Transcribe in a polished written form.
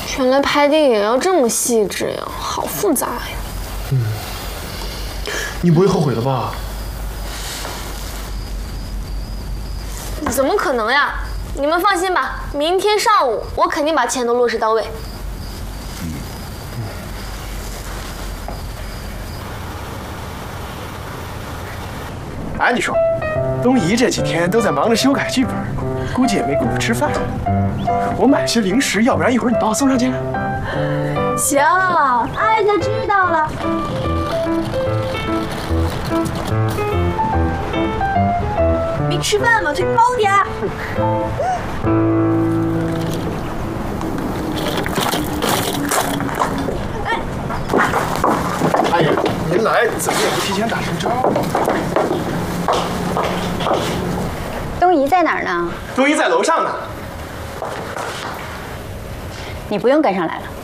原来拍电影要这么细致呀，好复杂呀。 你不会后悔的吧？ 怎么可能呀？你们放心吧，明天上午我肯定把钱都落实到位。 哎，你说，东姨这几天都在忙着修改剧本，估计也没工夫吃饭。我买些零食，要不然一会儿你帮我送上去。 行，艾可知道了。没吃饭吗？腿高点儿。 阿姨，您来怎么也不提前打声招呼？ 东姨在哪儿呢？ 东姨在楼上呢。 你不用跟上来了。